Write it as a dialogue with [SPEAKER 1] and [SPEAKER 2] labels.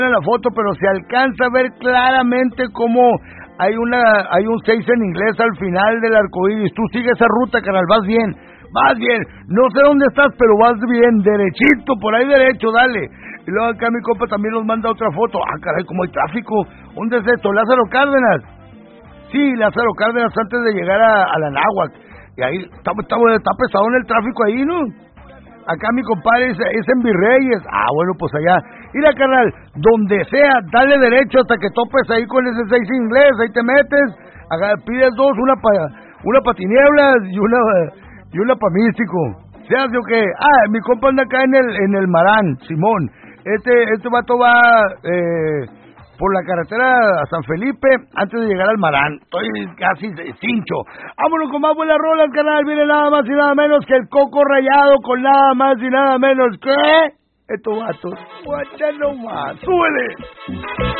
[SPEAKER 1] en la foto, pero se alcanza a ver claramente cómo hay un 6 en inglés al final del arcoíris. Tú sigue esa ruta, carnal, vas bien. No sé dónde estás, pero vas bien, derechito, por ahí derecho, dale. Y luego acá mi compa también nos manda otra foto. Ah, caray, como hay tráfico. ¿Dónde es esto? Lázaro Cárdenas. Sí, Lázaro Cárdenas, antes de llegar a la Náhuac. Y ahí está pesado en el tráfico ahí, ¿no? Acá mi compadre es en Virreyes. Ah, bueno, pues allá. Mira, carnal, donde sea, dale derecho hasta que topes ahí con ese 6 inglés. Ahí te metes, acá pides dos, una pa tinieblas y una pa místico. ¿Se hace o qué? Ah, mi compa anda acá en el Marán, Simón. Este vato va por la carretera a San Felipe antes de llegar al Marán. Estoy casi cincho. Vámonos con más buenas rolas, canal. Viene nada más y nada menos que el Coco Rayado con nada más y nada menos que estos vatos. Guacha nomás. ¡Súbele!